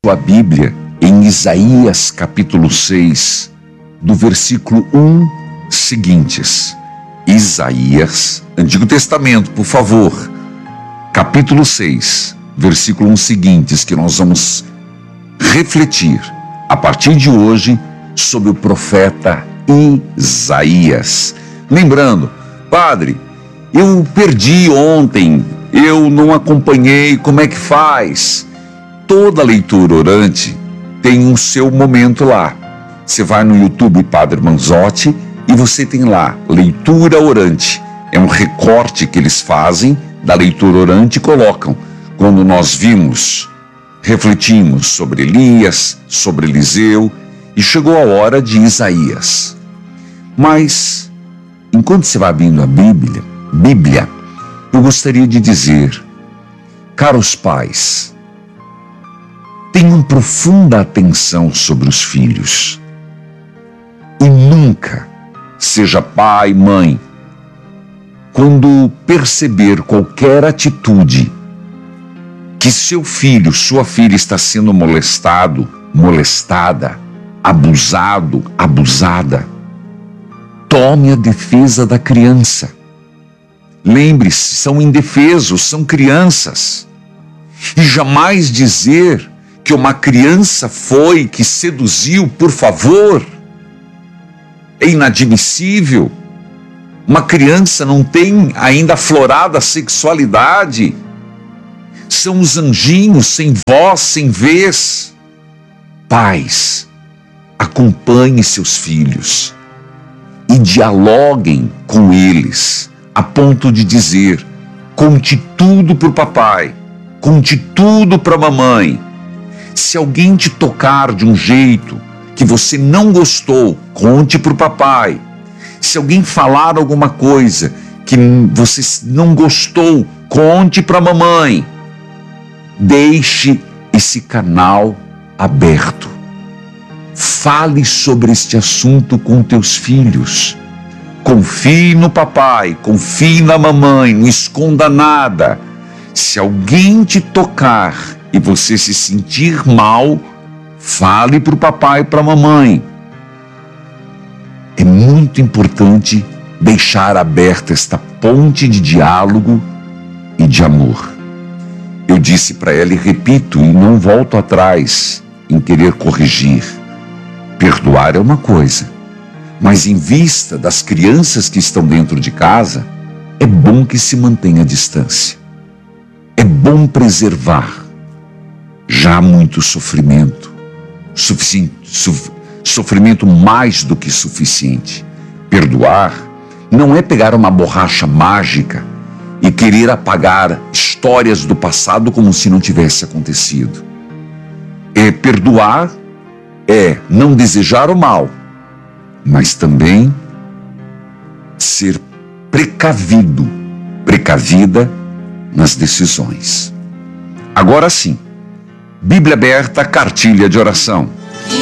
a Bíblia em Isaías capítulo 6, do versículo 1 seguintes. Isaías, Antigo Testamento, por favor, capítulo 6, versículo 1 seguintes, que nós vamos refletir a partir de hoje sobre o profeta Isaías. Lembrando, padre, eu perdi ontem, eu não acompanhei, como é que faz? Toda leitura orante tem um seu momento lá. Você vai no YouTube Padre Manzotti e você tem lá leitura orante. É um recorte que eles fazem da leitura orante e colocam. Quando nós refletimos sobre Elias, sobre Eliseu, e chegou a hora de Isaías. Mas, enquanto você vai abrindo a Bíblia, eu gostaria de dizer, caros pais, tenham profunda atenção sobre os filhos. E nunca, seja pai, mãe, quando perceber qualquer atitude que seu filho, sua filha está sendo molestado, molestada, abusado, abusada, tome a defesa da criança. Lembre-se, são indefesos, são crianças. E jamais dizer que uma criança foi que seduziu, por favor, é inadmissível. Uma criança não tem ainda aflorada a sexualidade. São os anjinhos sem voz, sem vez. Pais, acompanhem seus filhos e dialoguem com eles, a ponto de dizer: conte tudo para o papai, conte tudo para a mamãe. Se alguém te tocar de um jeito que você não gostou, conte para o papai. Se alguém falar alguma coisa que você não gostou, conte para a mamãe. Deixe esse canal aberto. Fale sobre este assunto com teus filhos. Confie no papai, confie na mamãe, não esconda nada. Se alguém te tocar e você se sentir mal, fale para o papai e para a mamãe. É muito importante deixar aberta esta ponte de diálogo e de amor. Eu disse para ela e repito, e não volto atrás em querer corrigir. Perdoar é uma coisa, mas em vista das crianças que estão dentro de casa, é bom que se mantenha a distância. É bom preservar. Já há muito sofrimento, sofrimento mais do que suficiente. Perdoar não é pegar uma borracha mágica e querer apagar histórias do passado como se não tivesse acontecido. Perdoar é não desejar o mal, mas também ser precavida nas decisões. Agora sim, Bíblia aberta, cartilha de oração.